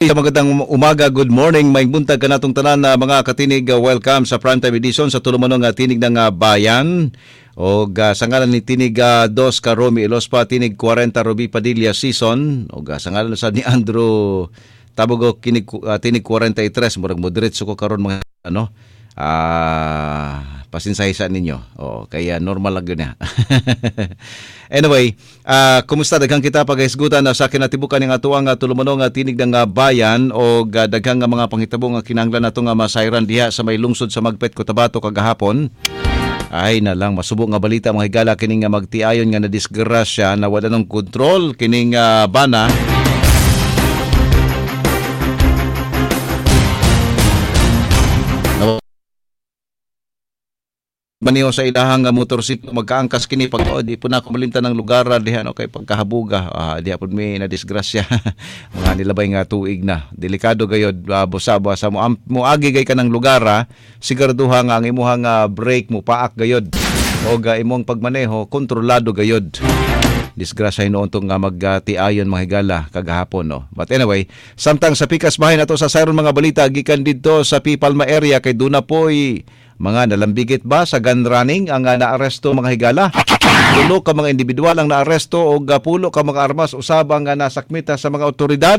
Magandang umaga, good morning. May buntag ka natong tanan na mga katinig. Welcome sa Primetime Edition sa tulumanong tinig ng bayan. O sa ngalan ni tinig 2 ka Romy Ilospa, tinig 40 Ruby Padilla Season. O sa ngalan sa ni Andrew Tabogo, tinig 43. Murag moderate ko karon mga pasinsahisa ninyo. Kaya normal lang yun. Anyway, kumusta daghang kita pagahisgutan na sa kinatibukan ng atuang tulumanong tinig ng bayan o daghang mga panghitabo nga kinahanglan nato nga masayran diha sa may lungsod sa Magpet, Cotabato kagahapon. Ay na lang masubo nga balita mga higala kining magtiayon nga na disgrasya na wala ng kontrol kining bana. Maniho sa ilahang motorsiklo magkaangkas kini pag di po na kumalinta ng lugar diha kay pagkahabuga diha pud may na disgrasya mga nilabay nga tuig na delikado gayod busaba sa mo agi gay kanang lugar siguraduha nga ang imuhang brake mo paak gayod o imong pagmaneho kontrolado gayod. Disgrasya noon tong nga magtiayon mga higala kagahapon But anyway, samtang sa pikas bahay nato sa sayron mga balita gikan didto sa Pipalma area kay duna poy mga nalambigit ba sa gun running ang naaresto mga higala. 10 ka mga individual ang naaresto o 10 ka mga armas usabang nasakmita sa mga otoridad.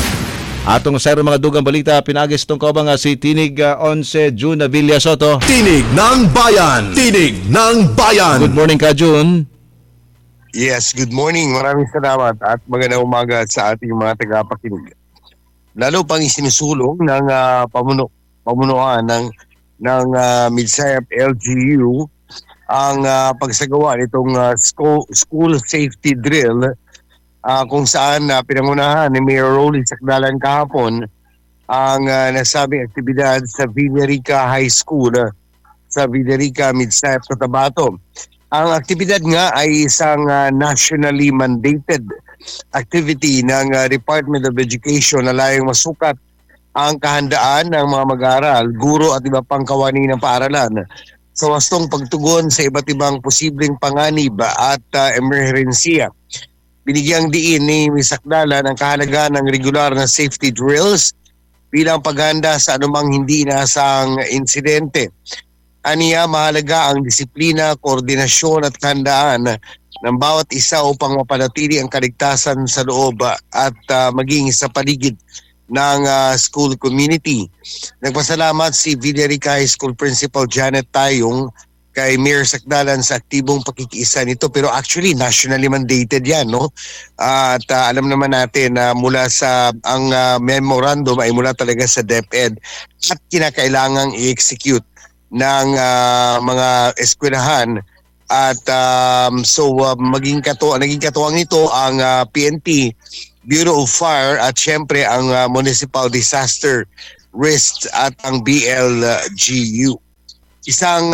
Atong sayron mga dugang balita pinagis tong kaubang si Tinig 11 June Villa Soto. Tinig ng Bayan! Tinig ng Bayan! Good morning ka June. Yes, good morning. Maraming salamat at magandang umaga sa ating mga tagapakinig. Lalo pang isinusulong ng pamunuan ng Midsayap LGU ang pagsagawa nitong school safety drill kung saan pinangunahan ni Mayor Rolly Sacdalan kahapon ang nasabing aktibidad sa Villarica High School sa Villarica, Midsayap, Cotabato. Ang aktibidad nga ay isang nationally mandated activity ng Department of Education na layong masukat ang kahandaan ng mga mag-aaral, guro at iba pang kawani ng paaralan sa wastong pagtugon sa iba't ibang posibleng panganib at emerhensiya. Binigyang diin ni Ms. Sacdalan ang kahalagaan ng regular na safety drills bilang paghanda sa anumang hindi inaasang insidente. Aniya, mahalaga ang disiplina, koordinasyon at kahandaan ng bawat isa upang mapanatili ang kaligtasan sa loob at maging sa paligid ng school community. Nagpasalamat si Villarica High School Principal Janet Tayong kay Mayor Sacdalan sa aktibong pakikiisa nito, pero actually nationally mandated yan, at alam naman natin na mula sa ang memorandum ay mula talaga sa DepEd at kinakailangang i-execute ng mga eskwelahan at naging katuwang nito ang PNP, Bureau of Fire at syempre ang Municipal Disaster Risk at ang BLGU. Isang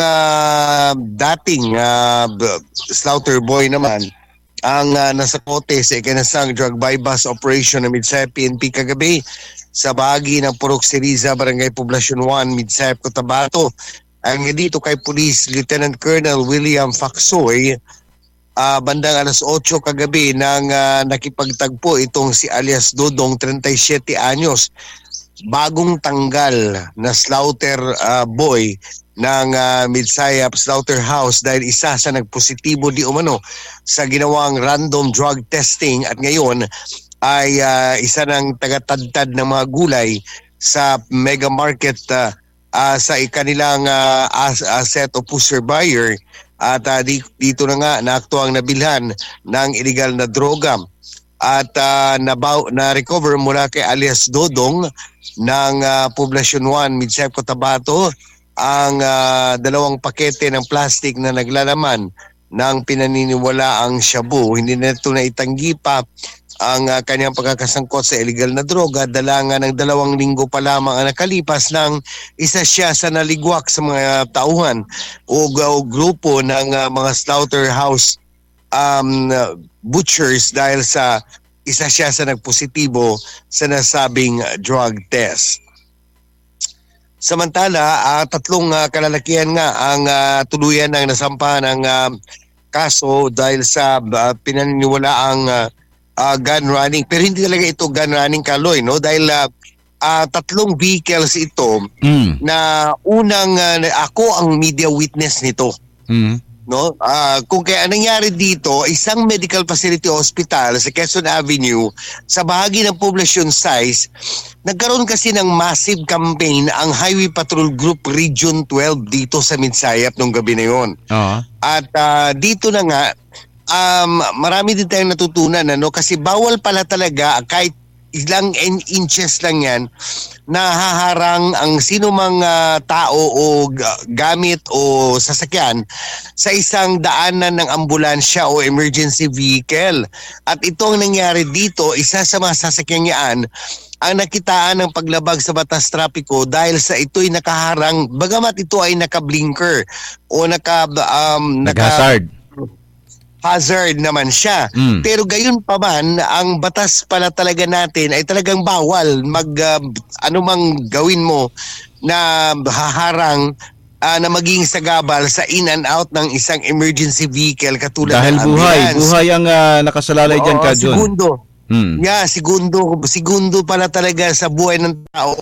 dating slaughter boy naman ang nasakote sa ikanasang drug bypass operation ng Midsayap PNP kagabi sa bahagi ng Purok Siriza, Barangay Poblacion 1, Midsayap, Cotabato. Ang dito kay Police Lieutenant Colonel William Facsoy, bandang alas 8 kagabi nang nakipagtagpo itong si alias Dodong, 37 anyos, bagong tanggal na slaughter boy ng Midsayap Slaughterhouse dahil isa sa nagpositibo di umano sa ginawang random drug testing at ngayon ay isa ng tagatadtad ng mga gulay sa mega market sa kanilang asset o pusher buyer at dito na nga naakto ang nabilhan ng illegal na droga at na-recover mula kay alias Dodong ng Poblacion 1, Midsayap, Cotabato ang 2 pakete ng plastic na naglalaman ng pinaniniwalaang shabu. Hindi na ito naitanggi pa ang kanyang pagkakasangkot sa illegal na droga. Dala ng 2 linggo pa lamang ang nakalipas nang isa siya sa naligwak sa mga tauhan o grupo ng mga slaughterhouse butchers dahil sa isa siya sa nagpositibo sa nasabing drug test. Samantala, 3 kalalakihan nga ang tuluyan ng nasampa ng kaso dahil sa pinaniniwalaang gun running. Pero hindi talaga ito gun running, Kaloy, no? Dahil 3 vehicles ito na unang ako ang media witness nito. No, kung kaya nangyari dito, isang medical facility hospital sa Quezon Avenue sa bahagi ng population size, nagkaroon kasi ng massive campaign ang Highway Patrol Group Region 12 dito sa Midsayap nung gabi na yun. At dito na nga marami din tayong natutunan, ano, kasi bawal pala talaga kahit ilang inches lang yan nahaharang ang sinumang tao o gamit o sasakyan sa isang daanan ng ambulansya o emergency vehicle. At ito ang nangyari dito, isa sa mga sasakyan yan ang nakitaan ng paglabag sa batas trapiko dahil sa ito'y nakaharang, bagamat ito ay naka-blinker o nag-hazard. Hazard naman siya. Pero gayon pa man, ang batas pala talaga natin ay talagang bawal anumang gawin mo na haharang na maging sagabal sa in and out ng isang emergency vehicle katulad dahil ng ambulance. Buhay ang nakasalalay dyan, Kajon. Segundo. Yeah, segundo pala talaga sa buhay ng tao.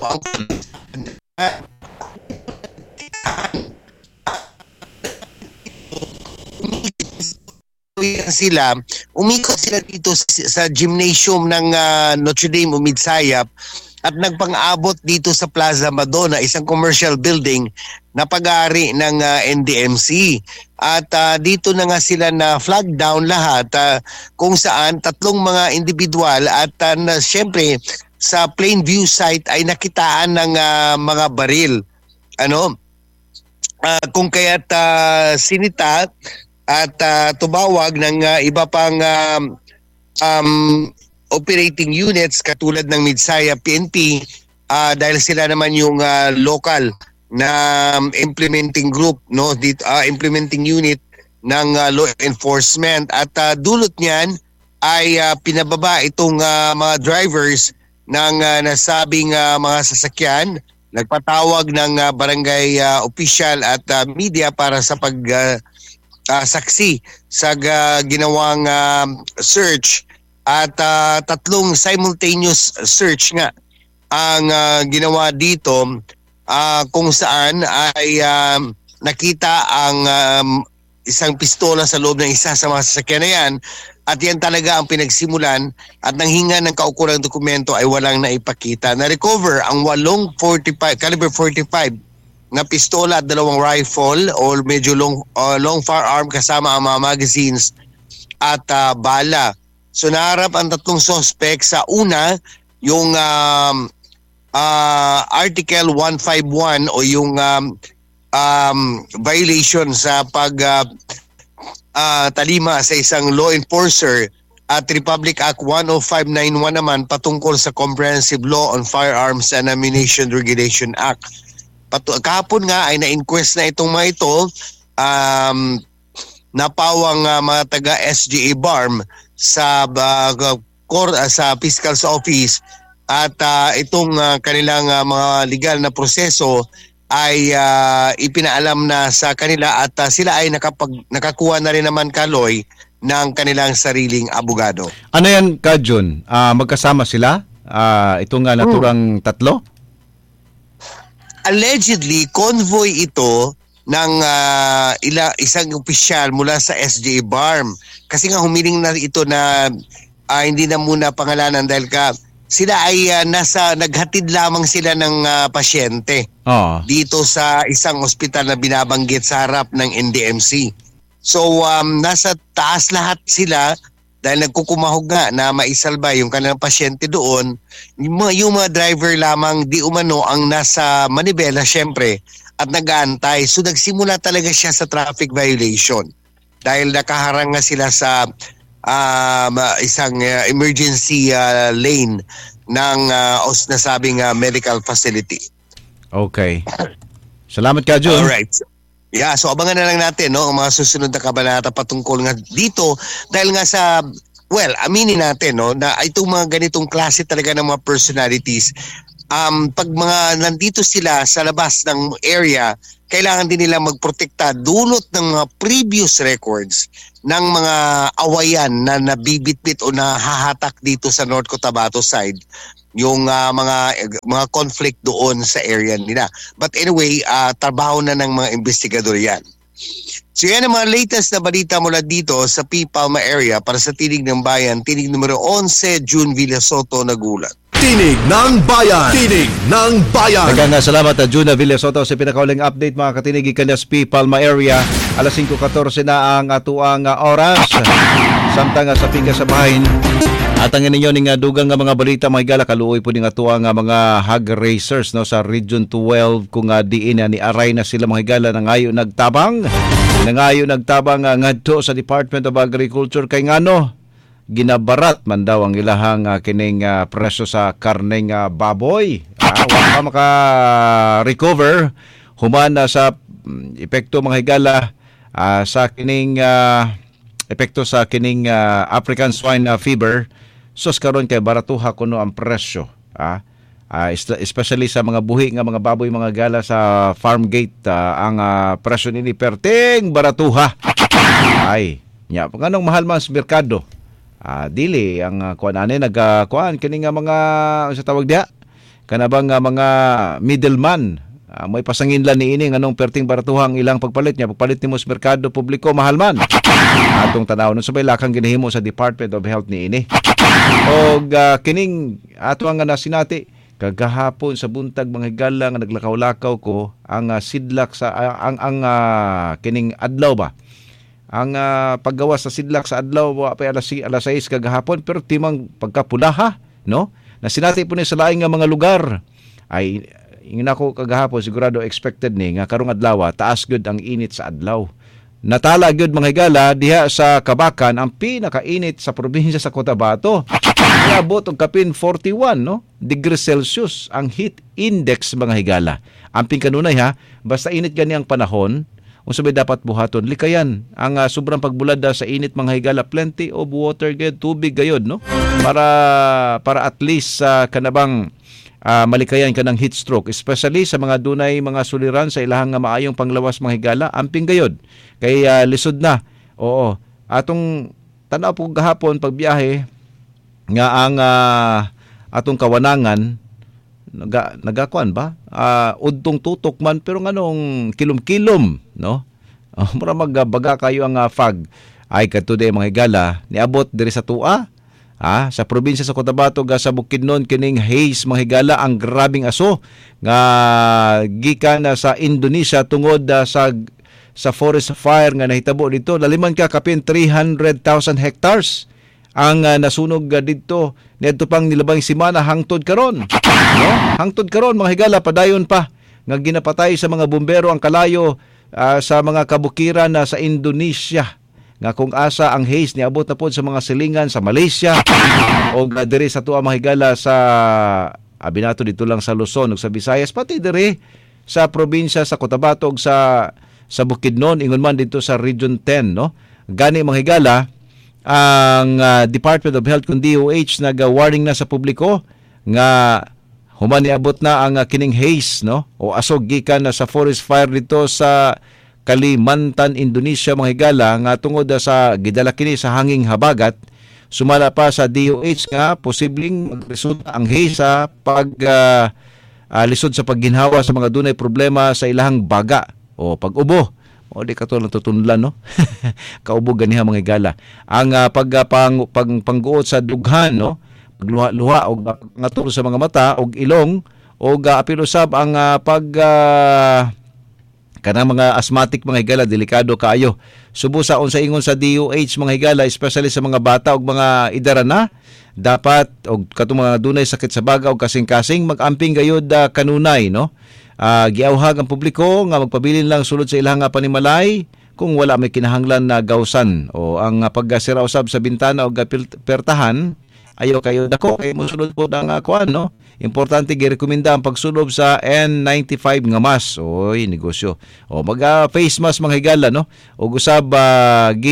Umikot sila dito sa gymnasium ng Notre Dame o Midsayap at nagpang-abot dito sa Plaza Madonna, isang commercial building na pag-aari ng NDMC. At dito na nga sila na flag down lahat kung saan 3 mga individual at syempre sa plain view site ay nakitaan ng mga baril. Kung kaya't sinita at tumawag ng iba pang operating units katulad ng Midsayap PNP dahil sila naman yung local na implementing group, no, implementing unit ng law enforcement. At dulot niyan ay pinababa itong mga drivers ng nasabing mga sasakyan, nagpatawag ng barangay official at media para sa saksi sa ginawang search at 3 simultaneous search nga ang ginawa dito kung saan ay nakita ang isang pistola sa loob ng isa sa mga sasakyan na yan at yan talaga ang pinagsimulan at nang hinga ng kaukulang dokumento ay walang naipakita. Na-recover ang 8 caliber 45 na pistola at 2 rifle o medyo long firearm kasama ang mga magazines at bala. So naharap ang 3 suspect. Sa una, yung Article 151 o yung violation sa talima sa isang law enforcer at Republic Act 10591 naman patungkol sa Comprehensive Law on Firearms and Ammunition Regulation Act. Kahapon nga ay na-inquest na itong mga ito, napawang mga taga SGA BARM sa Fiscal's Office at itong kanilang mga legal na proseso ay ipinaalam na sa kanila at sila ay nakakuha na rin naman, Kaloy, ng kanilang sariling abogado. Ano yan, Kajon? Magkasama sila? Itong naturang 3? Allegedly, convoy ito ng isang opisyal mula sa SJ BARM. Kasi nga humiling na ito na hindi na muna pangalanan dahil sila ay naghatid lamang sila ng pasyente dito sa isang ospital na binabanggit sa harap ng NDMC. So nasa taas lahat sila dahil nagkukumahog nga na maisalba yung kanilang pasyente doon. Yung mga driver lamang di umano ang nasa manibela syempre at nag-aantay. So nagsimula talaga siya sa traffic violation dahil nakaharang nga sila sa isang emergency lane ng nasabing medical facility. Okay. Salamat ka, Jun. Alright. Yeah, so abangan na lang natin ang mga susunod na kabanata patungkol nga dito dahil nga aminin natin na itong mga ganitong klase talaga ng mga personalities pag mga nandito sila sa labas ng area, kailangan din nila magprotekta dulot ng mga previous records ng mga awayan na nabibitbit o nahahatak dito sa North Cotabato side, yung mga conflict doon sa area nila. But anyway, trabaho na ng mga investigador yan. So yan ang mga latest na balita mula dito sa P. Palma area para sa Tinig ng Bayan, Tinig numero 11, June Villasoto, nagulat. Tinig ng Bayan. Tinig ng Bayan. Daghang salamat at Juna Villasoto sa pinakauling update mga katinig ikan sa P. Palma area. Alas 5:14 na ang atuang oras. Samtang sa pinga sa bahin. At ang ninyo ning dugang nga mga balita mga higala kaluoy po ning atuang mga hog racers no sa Region 12 kung diin ni aray na sila mga higala nangayo nagtabang ngadto sa Department of Agriculture kay ngano ginabarat man daw ang ilahang kining presyo sa karneng baboy. Wa pa maka-recover human sa epekto mga higala sa kining epekto sa kining African swine fever. Sos karon kay baratuha kuno ang presyo. Especially sa mga buhi nga mga baboy mga gala sa farm gate ang presyo nini perting baratuha. Ay, nya nganong mahal man sa merkado. Dili ang kuan ani nagkuan kini nga mga sa tawag dia kanabang mga middleman may pasanginlan ni ini nganong perting baratuhang ilang pagpalit niya pagpalit nimo sa merkado publiko mahal man atong tanaw nun sabay lakang ginahimo sa Department of Health ni ini og kining ato nga nasinati kagahapon sa buntag mga higala nga naglakaw-lakaw ko ang sidlak sa ang kining adlaw ba ang paggawa sa sidlak sa adlaw wa pa alas 6 kagahapon pero timang pagkapulaha no nasinati po ni sa laing nga mga lugar ay ingin ako kagahapon sigurado expected ni nga karong adlaw taas gyud ang init sa adlaw. Natala gyud mga higala diha sa Kabakan ang pinakainit sa probinsya sa Cotabato. Niabot og kapin 41 no degrees Celsius ang heat index mga higala. Amping kanunay basta init gani ang panahon unsa may dapat buhaton likayan ang sobrang pagbulad sa init mga higala plenty of water gayud tubig gayud no para at least kanabang malikayan ka ng heat stroke especially sa mga dunay mga suliran sa ilahang nga maayong panglawas mga higala amping gayod kay lisod na atong tanaw po gahapon pagbiyahe nga ang atong kawanangan nagakuan ba udtong tutok man pero nganong kilom-kilom no mura magbaga kayo ang fog ay katuday mga higala niabot diri sa tua sa probinsya sa Cotabato sa Bukidnon kining haze mga higala ang grabing aso nga gikan sa Indonesia tungod sa forest fire nga nahitabo dito laliman ka kapin 300,000 hectares ang nasunog dito niadto pang nilabang semana hangtod karon no hangtod karon mga higala padayon pa nga ginapatay sa mga bumbero ang kalayo sa mga kabukiran sa Indonesia nga kung asa ang haze niabot na po sa mga silingan sa Malaysia o diri sa tuwa mga higala sa abinato dito lang sa Luzon ug sa Visayas pati diri sa probinsya sa Cotabato ug sa Bukidnon ingon man dito sa Region 10 no gani mga higala ang Department of Health kun DOH nag-warning na sa publiko nga human niabot na ang kining haze no o asog gikan na sa forest fire dito sa Kalimantan, Indonesia mga higala nga tungod sa gidala kini sa hanging habagat sumala pa sa DOH nga posibleng magresulta ang haze sa lisod sa pagginhawa sa mga dunay problema sa ilahang baga o pag-ubo o di katulad tutunlan no kaubo ganiha mga higala ang pangguot sa dughan no pagluha og ngaturo sa mga mata og ilong og apil usab ang kanang mga asthmatic mga higala delikado kaayo. Subo sa unsa ingon sa DOH mga higala especially sa mga bata ug mga idarana dapat og katong mga dunay sakit sa baga ug kasing-kasing mag-amping gayud kanunay no. Giawhag ang publiko nga magpabilin lang sulod sa ilang panimalay kung wala may kinahanglan na gawsan o ang paggasira usab sa bintana ug pertahan ayo kayo dako kay mosulod po ang kuan no. Importante girekomenda ang pagsulob sa N95 nga mask. Oy, negosyo. O mag-face mask mga higala no. Og usab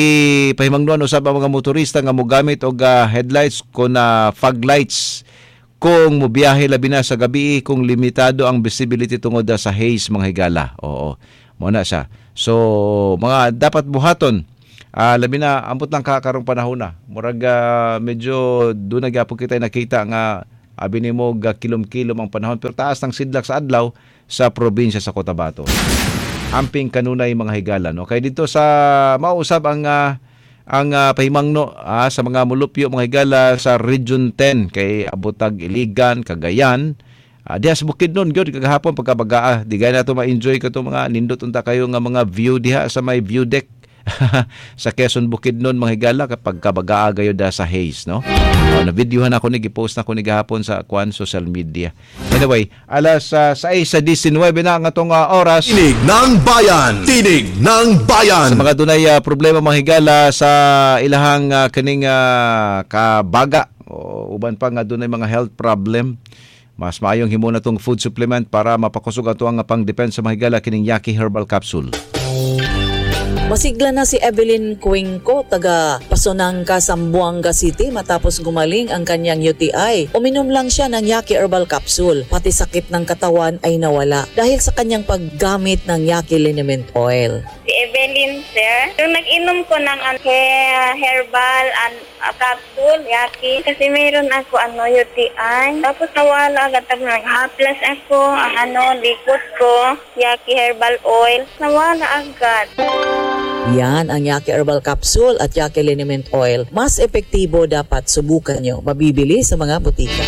gipahimangnuan usab ang mga motorista nga mogamit og headlights kon fog lights kung mubiyahe labi na sa gabi kung limitado ang visibility tungod sa haze mga higala. Oo. Muna siya. So mga dapat buhaton. Labi na ambot lang karong panahon na. Murag medyo doon nagyapon kita nakita nga abi nimo kilom-kilom ang panahon pero taas ng sidlak sa adlaw sa probinsya sa Cotabato. Amping kanunay mga higala no. Kay dito sa mausab ang pahimangno sa mga mulupyo mga higala sa Region 10 kay abotag Iligan, Cagayan. Diha sa Bukidnon gyud kagahapon pagkabagaa. Di gaya nato ma-enjoy kato mga nindot unta kayo nga mga view diha sa may view deck sa Quezon Bukidnon mga higala kapag kabagaa gayud sa haze no. Na videohan ako ni gipost na ko ni gahapon sa social media. Anyway, alas 6:19 na ang atong oras. Tinig ng Bayan. Tinig ng Bayan. Sa mga dunay problema mga higala sa ilahang kaning kabaga o uban pa nga dunay mga health problem, mas maayong himo na tong food supplement para mapakusog ato ang pang-defense sa mga higala kining Yaki Herbal Capsule. Masigla na si Evelyn Cuenco, taga Pasonangka, Zamboanga City matapos gumaling ang kanyang UTI. Uminom lang siya ng Yaki Herbal Capsule. Pati sakit ng katawan ay nawala dahil sa kanyang paggamit ng Yaki Liniment Oil. Si Evelyn, sir, yung nag-inom ko ng herbal capsule, Yaki, kasi mayroon ako UTI. Tapos nawala agad nag-haplas ako, ang likod ko, Yaki Herbal Oil, nawala agad. Yan ang Yaki Herbal Capsule at Yaki Liniment Oil. Mas epektibo, dapat subukan nyo. Mabibili sa mga butika.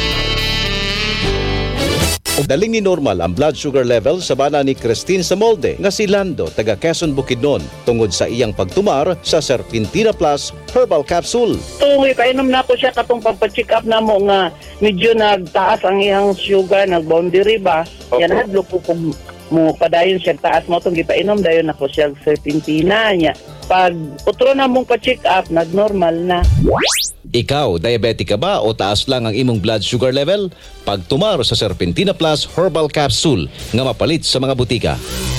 Daling ni normal ang blood sugar level sa bana ni Christine Samolde nga si Lando taga Quezon Bukidnon tungod sa iyang pagtumar sa Serpentina Plus Herbal Capsule. Tungoy kainom na ko siya katong pagpa-check up na mo nga medyo nagtaas ang iyang sugar, nag-boundary ba? Okay. Yan hadlo ko kung mo padayon siya taas mo itong gipainom dayon ako siya Serpentina niya. Pag utro na mong pa-check up, nag-normal na. Ikaw, diabetic ka ba o taas lang ang imong blood sugar level? Pagtumar sa Serpentina Plus Herbal Capsule nga mapalit sa mga butika.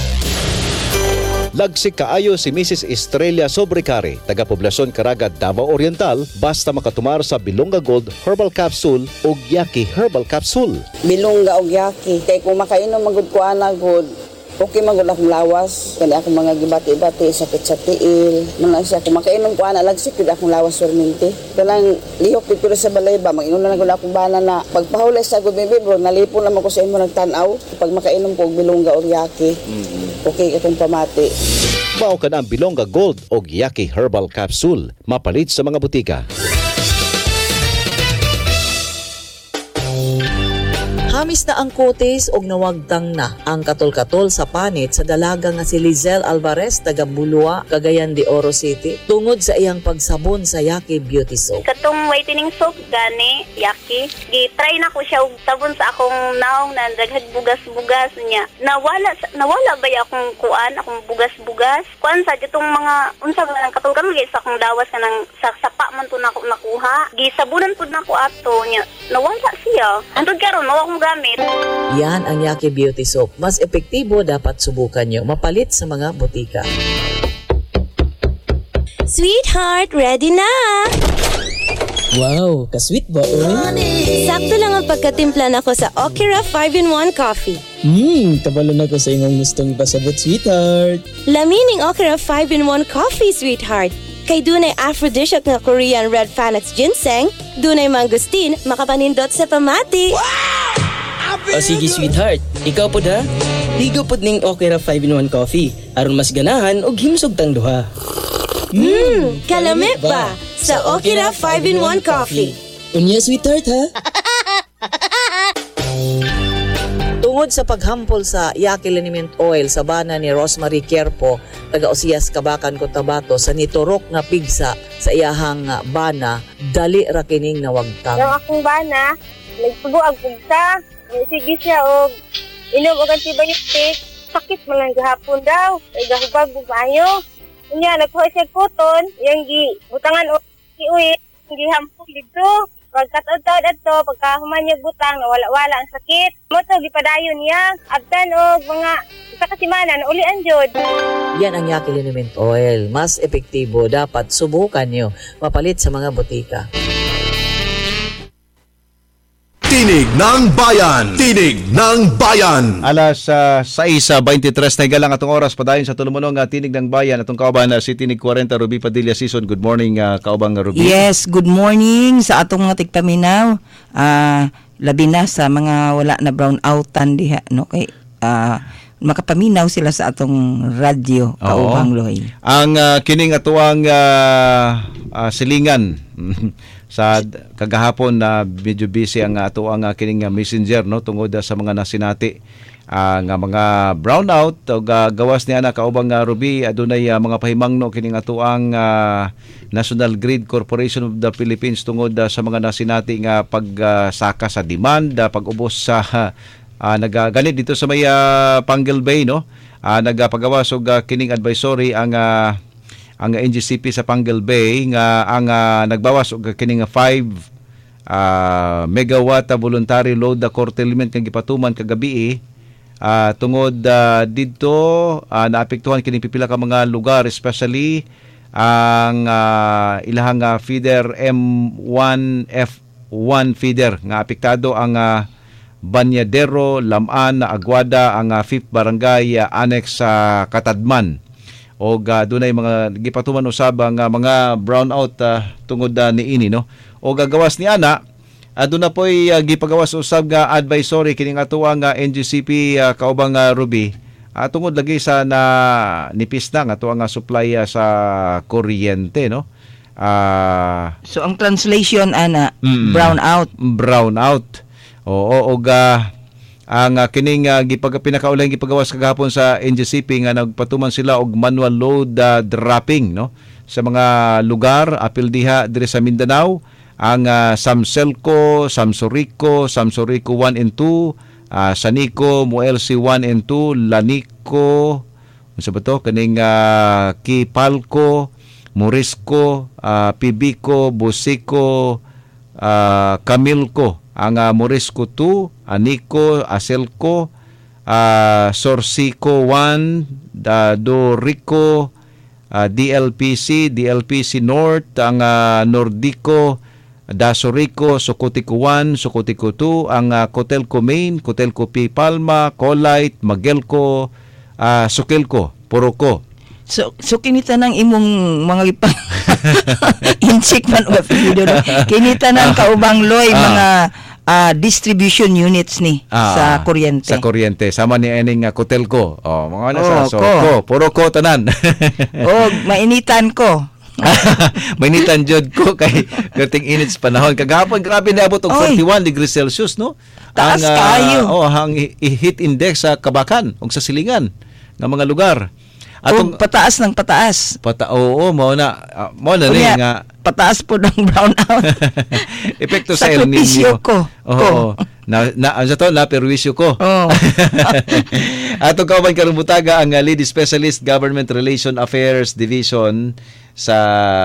Lagsik kaayo si Mrs. Estrella Sobrecare, taga Poblasyon Caraga, Davao Oriental, basta makatumar sa Bilonga Gold Herbal Capsule o Yaki Herbal Capsule. Bilonga o Yaki, kay kung makainom magud ko good, okay magud akong lawas, kani akong mga gibati-bati, sakit sa tiil, man siya kung makainom ko lagsik gud akong lawas perminti. Kanang lihok pid ko sa balay ba, mag-inom na gud akong bana na pagpahulay sa gud bro, nalipon naman ko sa imo nagtan-aw pag makainom ko og Bilonga o Yaki. Okay itong pamati. Mao ka na ang Bilonga Gold o Yaki Herbal Capsule, mapalit sa mga butika. Hamis na ang kutis og nawagtang na ang katol-katol sa panit sa dalaga nga si Lizelle Alvarez taga Bulua, Cagayan de Oro City tungod sa iyang pagsabon sa Yaki Beauty Soap. Katong whitening soap gani, Yaki, gi-try na ko siya og sabon sa akong naong na daghag bugas-bugas niya. Nawala ba akong akong bugas-bugas? Kuan sa ditong mga unsa ba nang katol-katol sa akong dawas kanang sa sapa man to nako nakuha. Gisabunan pud nako ato niya. Nawala siya. Antod karon mao akong gamit. Yan ang Yaki Beauty Soap. Mas epektibo, dapat subukan nyo. Mapalit sa mga butika. Sweetheart, ready na! Wow, ka-sweet ba, oy? Sakto lang ang pagkatimpla nako sa Okira 5-in-1 Coffee. Kabalo na ko sa imong gustong pasabot, sweetheart. Lamining Okira 5-in-1 Coffee, sweetheart. Kay dunay aphrodisiac nga Korean red Panax ginseng, dunay mangustin, makapanindot sa pamati. O sige, sweetheart, ikaw po da? Ligo po ning Okira 5-in-1 Coffee aron mas ganahan og himsog tang duha. Kalami ba sa Okira 5-in-1 Coffee? Unya, sweetheart, ha? Tungod sa paghampol sa Yaki Liniment Oil sa bana ni Rosemary Querpo, taga Osias, Cabacan, Cotabato, sa niturok nga pigsa sa iyahang bana, dali ra kining nawagtang. Ang akong bana, nagsubo ang pugsa, sige siya og inom og antibiotic, sakit man lang gahapon daw, ay gahubag bumayo. Unya nagkuha siya kuton, yang butangan og kiuwi, gihampol dito. Pagkataod-taod ato, pagkahuman niya butang, nawala-wala ang sakit. Moto, gipadayon niya. Abdan o mga isa kasimanan, ulian jod. Yan ang Yaki Liniment Oil. Mas epektibo, dapat subukan nyo. Mapalit sa mga butika. Tinig ng Bayan. Tinig ng Bayan. Alas 6:23 na higalang atong oras padayon sa tulumunong Tinig ng Bayan atong kauban si Tinig 40 Ruby Padilla Season. Good morning kaubang Ruby. Yes, good morning sa atong mga tigpaminaw. Labi na sa mga wala na brownoutan diha no kay makapaminaw sila sa atong radyo kaubang Loy. Ang kining atuang silingan sa kagahapon na medyo busy ang atuang kining messenger no tungod sa mga nasinati nga mga brownout o gawas niya na kaubang Ruby adunay mga pahimangno kining atuang National Grid Corporation of the Philippines tungod sa mga nasinati nga pagsaka sa demand pag-ubos sa nagaganit dito sa may Pangal Bay no nagapagawas og kining advisory ang NGCP sa Pangal Bay nga ang nagbawas og kining 5 megawatt voluntary load curtailment nga gipatuman kagabi tungod didto naapektuhan kining pipila ka mga lugar especially ang ilahang feeder M1F1 feeder nga apektado ang Banyadero, Laman, Aguada, ang 5th Barangay Annex sa Katadman. O dunay mga gipatuman usab ang mga brownout tungod niini no. O gagawas ni ana aduna poy gipagawas usab nga advisory kining atuang NGCP kaubang Ruby tungod lagi sa na nipis na nga atuang supply sa kuryente no. So ang translation ana brownout. Oo, ang kining pinakaulang gipagawas kagahapon sa NGCP nga nagpatuman sila og manual load dropping no sa mga lugar apil diha dire sa Mindanao ang Samselco, Samsorico 1 and 2, Sanico, Moelsi 1 and 2, Lanico, unsa ba to kining Kipalco, Morisco, Pibico, Busico, Camilco. Ang Morisco 2, Anico, Aselco, Sorsico 1, Dorico, DLPC North, ang Nordico, Dasorico, Socotico 1, Socotico 2, ang Cotelco Main, Cotelco P. Palma, Colite, Magelco, Sukilco, Poroco. So kinita nang imong mga incheck man o apelyido no? Kinita nang kaubang Loy mga distribution units ni sa kuryente. Sa kuryente sama ni ening Cotelco. Mga nasa Poroco tanan. Mainitan ko. Mainitan jud ko kay gating init sa panahon. Kagahapon grabe na abot og 41 degrees Celsius no. Taas kayo. Ang heat index sa Kabakan ug sa Silingan nga mga lugar. Atong pataas ng pataas. Mo na ni nga pataas po ng brownout. Epekto sa El Nino. Na perwisyo ko. Atong kauban karon butaga ang lead specialist Government Relation Affairs Division sa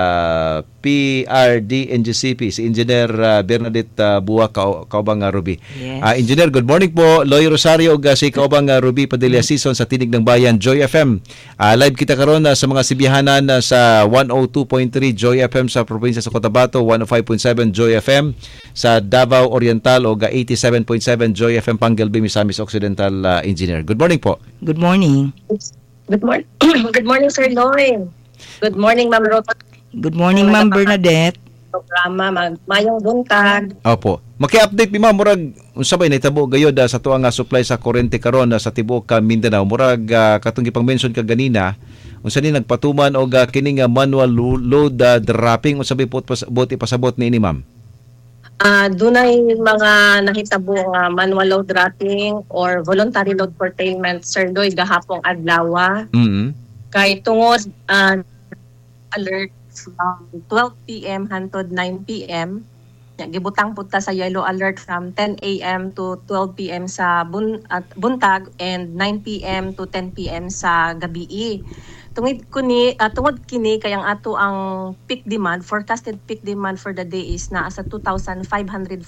PRD NGCP si Engineer Bernadette Buwa kaubang Ruby. Yes. Engineer, good morning po. Loy Rosario ug si kaubang Ruby Padilla Season sa Tinig ng Bayan Joy FM. Live kita karon sa mga sibihanan sa 102.3 Joy FM sa probinsya sa Cotabato, 105.7 Joy FM sa Davao Oriental ug 87.7 Joy FM Pangal Bay, Misamis Occidental. Engineer, good morning po. Good morning. Good morning. Good morning, Sir Loy. Good morning, Ma'am Rota. Good morning, Ma'am Bernadette. Programa, mayong buntag. Opo. Maki-update ni Ma'am, murag unsa bay nahitabo gayod sa tuang supply sa kuryente karon sa tibuok Mindanao. Murag katong gipang-mention ka ganina, unsa ni nagpatuman og kining manual load dropping unsa bay buot ipasabot niini Ma'am? Dunay mga nahitabo nga manual load dropping or voluntary load curtailment, Sir Loy, gahapong adlaw. Kay tungod alert from 12 p.m. hangtod 9 p.m. Gibutang punta sa yellow alert from 10 a.m. to 12 p.m. sa buntag and 9 p.m. to 10 p.m. sa gabi. Tungod kini kayang ato ang peak demand, forecasted peak demand for the day is naa sa 2,546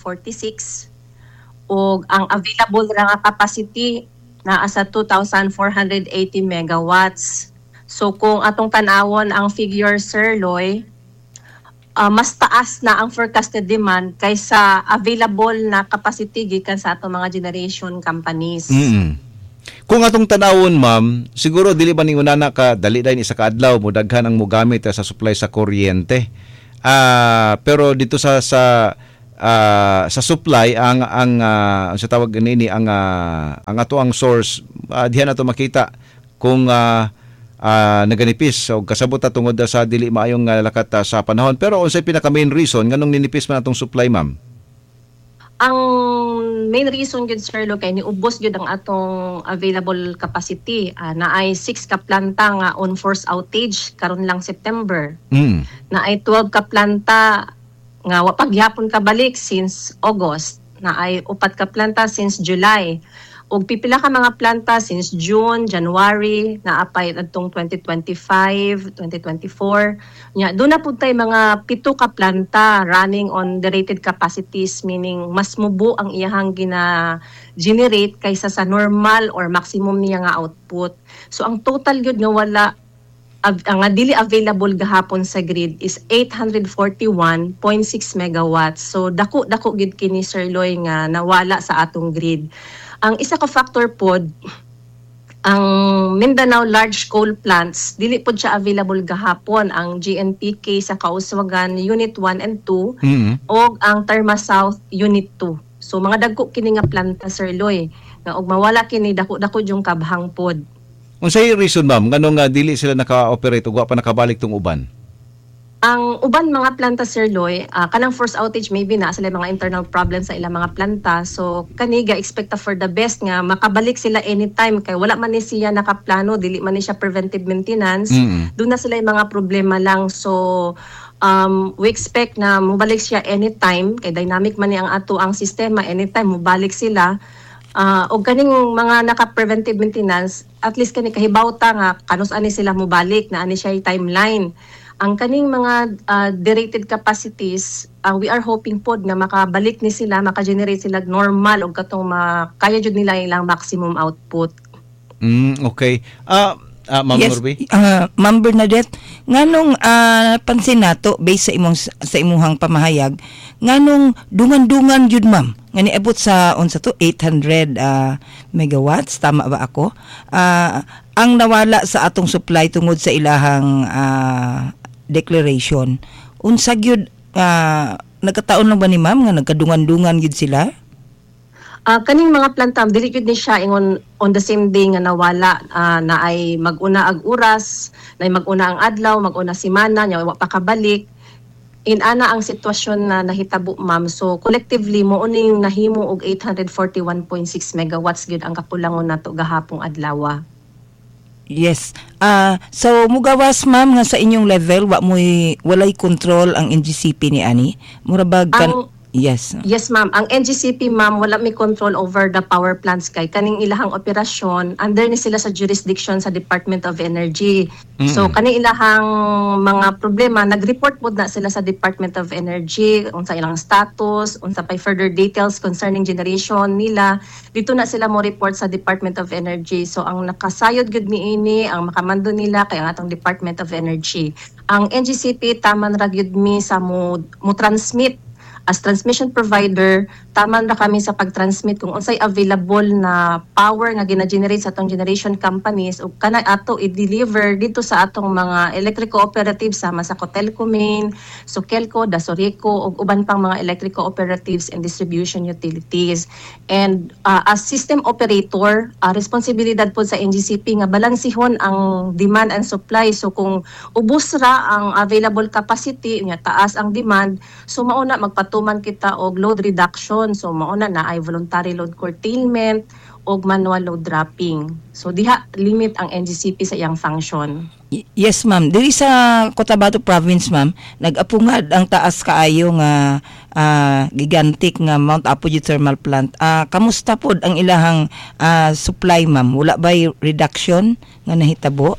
ug ang available ra nga capacity naa sa 2,480 megawatts. So kung atong tanawon ang figure, Sir Loy, mas taas na ang forecasted demand kaysa available na capacity gikan sa atong mga generation companies. Kung atong tanawon, ma'am, siguro dili ba ninyo na ka dali dayon isa ka adlaw mo daghan ang mogamit sa supply sa kuryente. Pero dito sa supply ang sa tawag nini ang ato ang source diha nato makita kung naganipis o kasabot tungod sa dili maayong lakat sa panahon. Pero unsay pinaka main reason nganong ninipis man atong supply, ma'am? Ang main reason gyud Sir Lo kay niubos gyud ang atong available capacity. Naay 6 ka planta nga on force outage karon lang September. Naay 12 ka planta nga wa pagyapon kabalik since August. Naay 4 ka planta since July. Og pipila ka mga planta since June, January, naapay adtong 2025, 2024. Nya do na pud tay mga 7 ka planta running on the rated capacities, meaning mas mubo ang iyahang gina-generate kaysa sa normal or maximum niya nga output. So ang total gyud nga wala ang dili available gahapon sa grid is 841.6 megawatts. So dako gid kini Sir Loy nga nawala sa atong grid. Ang isa ka factor pod, ang Mindanao large coal plants, dili pod siya available gahapon. Ang GNPK sa Kauswagan Unit 1 and 2 o ang Terma South Unit 2. So mga dagko kini nga planta Sir Loy, nga og mawala kini dako yung kabhang pod. Unsay reason, ma'am, nganong dili sila naka-operate ug wa pa nakabalik tong uban? Ang uban mga planta Sir Loy, kanang force outage maybe na sila mga internal problems sa ilang mga planta. So kaniga expect for the best nga makabalik sila anytime kay wala man ni siya nakaplano, dili man ni siya preventive maintenance. Doon na sila yung mga problema lang. So we expect na mubalik siya anytime kay dynamic man ni ang ato ang sistema, anytime mubalik sila. O kaning mga naka-preventive maintenance, at least kani kahibawta nga kanus ani sila mubalik na ani siya yung timeline. Ang kaning mga derated capacities, we are hoping pod nga makabalik ni sila, maka-generate sila normal o katong kaya jud nila ilang maximum output. Okay. Ma'am Norby? Ma'am Bernadette, nganong pansin nato based sa imuhang pamahayag, nganong dungan-dungan jud ma'am nga niabot sa 800 megawatts, tama ba ako? Ang nawala sa atong supply tungod sa ilahang declaration. Unsa gyud nagkataon lang ba ni ma'am nga nagkadungan-dungan gyud sila? Kaning mga planta dili gyud ni siya ingon on the same day nga nawala, na ay mag-una ag oras, na ay mag-una ang adlaw, mag-una semana nya wa pa kabalik. Ana ang sitwasyon na nahitabo ma'am. So collectively mo uning nahimo og 841.6 megawatts gyud ang kapulangon nato gahapong adlaw. Yes. So mugawas ma'am nga sa inyong level walay control ang NGCP ni ani. Murabag Yes. Yes ma'am. Ang NGCP ma'am wala may control over the power plants kay kaning ilahang operasyon under ni sila sa jurisdiction sa Department of Energy. So kaning ilahang mga problema nag-report pod na sila sa Department of Energy unsa ilang status, unsa pay further details concerning generation nila. Dito na sila mo report sa Department of Energy. So ang nakasayod gud niini ang makamando nila kay ang atong Department of Energy. Ang NGCP taman ra gyud mi sa mo transmit as transmission provider, taman na kami sa pag-transmit kung unsay available na power nga gina-generate sa atong generation companies o kana ato i-deliver dito sa atong mga electric cooperatives sama sa Cotelco Main, Socelco, Dasorico ug uban pang mga electric cooperatives and distribution utilities. And as system operator, responsibilidad po sa NGCP nga balansihon ang demand and supply. So kung ubos ra ang available capacity, nya taas ang demand, so mauna magpatuman kita og load reduction. So mauna na ay voluntary load curtailment og manual load dropping. So diha limit ang NGCP sa iyang function. Yes ma'am, diri sa Cotabato province ma'am, nag-apungad ang taas kaayo nga gigantic nga Mount Apo Geothermal Plant. Kamusta pod ang ilahang supply ma'am? Wala bay reduction nga nahitabo?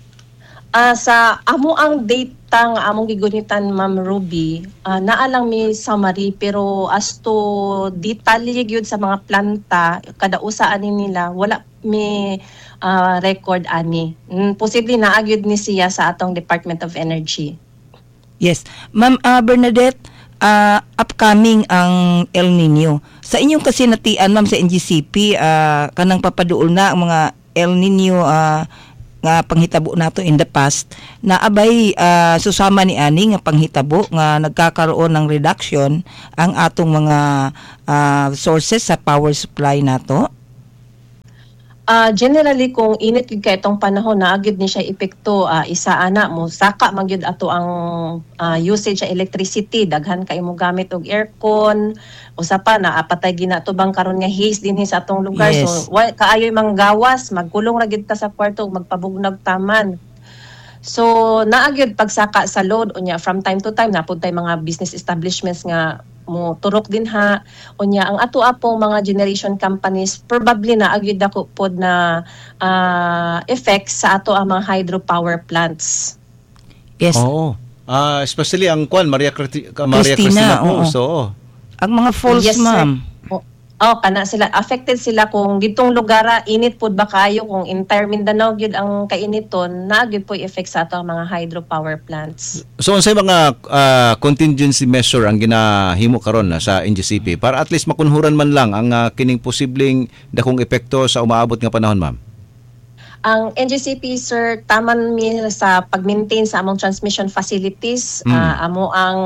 Sa amo ang data nga among gigunitan Ma'am Ruby, naalang mi summary pero as to detalye gyud sa mga planta kada usa ani nila wala mi record ani. Posible naa gyud ni siya sa atong Department of Energy. Yes. Ma'am Bernadette, upcoming ang El Nino. Sa inyong kasinatian, ma'am, sa NGCP, kanang papaduol na ang mga El Nino nga panghitabo nato in the past, na abay susama ni ani nga panghitabo nga nagkakaroon ng reduction ang atong mga sources sa power supply nato. Generally, kung init gid kay itong panahon na agad ni siya epekto, isa ana mo saka magyud ato ang usage sa electricity, daghan kay mo gamit og aircon, usa pa na patay gina tubang karon nga haze dinhi sa atong lugar. Yes. So kaayoy manggawas, magkulong ra gid ta sa kwarto ug magpabugnag taman. So naagyud pagsaka sa load unya from time to time napud tay mga business establishments nga mo turok din ha unya ang ato apong mga generation companies probably na agyud dako pod na effects sa ato ang mga hydropower plants. Yes. Oo. Especially ang Maria Cristina po. So, ang mga falls, yes, ma'am. Kana sila affected sila kung gitong lugara init pud ba kayo, kung entire Mindanao gyud ang kainiton na gyud po effect sa ato ang mga hydropower plants. So unsay mga contingency measure ang ginahimo karon sa NGCP para at least makunhuran man lang ang kining posibleng dakong epekto sa umaabot nga panahon, ma'am? Ang NGCP, sir, taman mi sa pag-maintain sa among transmission facilities, amo ang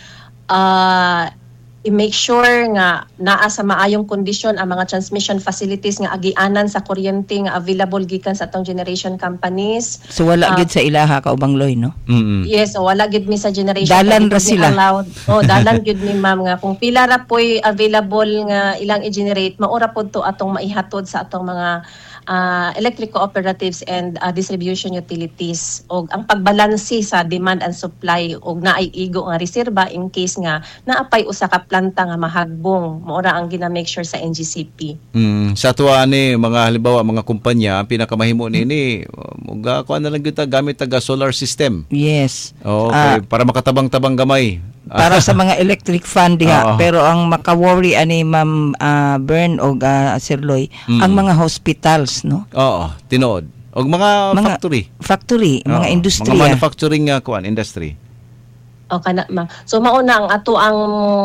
i-make sure nga naa sa maayong kondisyon ang mga transmission facilities nga agianan sa kuryente nga available gikan sa atong generation companies. So wala gid sa ilaha kaubang loy, no? Mm-hmm. Yes, wala gid mi sa generation. Dalan ra sila. Dalan gid mi, ma'am, nga kung pila ra po'y available nga ilang i-generate, maura pod to atong maihatod sa atong mga electric cooperatives and distribution utilities, og ang pagbalansi sa demand and supply og naay igo nga reserba in case nga naapay usa ka planta nga mahagbong, maura ang gina-make sure sa NGCP. Sa tuwa ni mga halimbawa mga kumpanya, ang pinakamahimo nini mga kuan na lang gyud gamit taga solar system. Yes. Okay, para makatabang-tabang gamay. Para sa mga electric fan diha. Pero ang maka-worry ani Ma'am Bern og Sir Loy, ang mga hospitals, no? Oo, tinuod. Og mga factory, mga industriya. Mga manufacturing industry. Kana ma. So mauna ang ato ang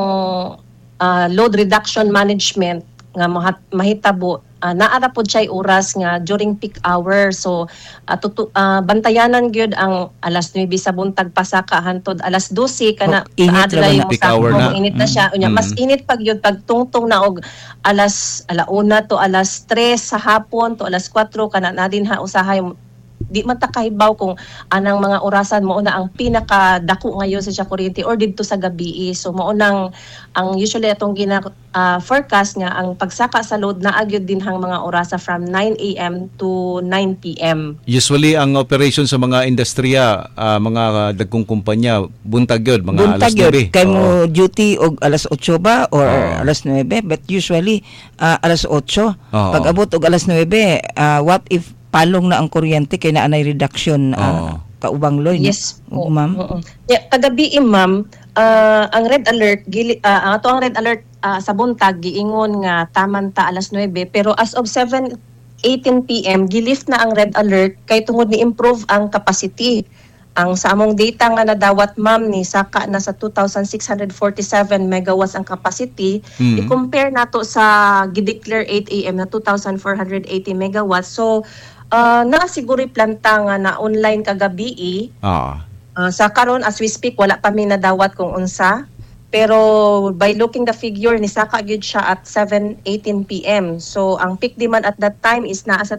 load reduction management nga mahitabo, naara pod siya oras nga during peak hour. So bantayanan gyud ang alas 9 sa buntag pasaka hantod alas 12 kana sa adlay mo sa init na siya. Unya mas init pag yun pag tungtong na og alauna to alas 3 sa hapon to alas 4 kana na din ha usahay di man ta kahibaw kung anang mga orasan mo na ang pinakadako ngayon sa kuryente or didto sa gabi. So mo nang ang usually atong forecast nga ang pagsaka sa load na agyud din hang mga orasa from 9 AM to 9 PM. Usually ang operation sa mga industriya, mga dagkong kumpanya buntag gyud mga alas 9. Kay mo duty og alas 8 ba or alas 9, but usually alas 8. Pag abot og alas 9, what if palong na ang kuryente kay naanay reduction kaubang loy? Yes, ma'am. Yeah, kagabi ma'am, ang red alert ato ang red alert sa buntag giingon nga taman ta alas 9, pero as of 7:18 PM gilift na ang red alert kay tungod ni improve ang capacity. Ang sa among data nga nadawat ma'am ni saka na sa 2,647 megawatts ang capacity. I-compare nato sa gideclare 8 AM na 2,480 megawatts. So naasiguro planta nga na online kagabi sa karon as we speak wala pa mi nadawat kung unsa, pero by looking the figure ni saka gyud siya at 7:18 PM. So ang peak demand at that time is naa sa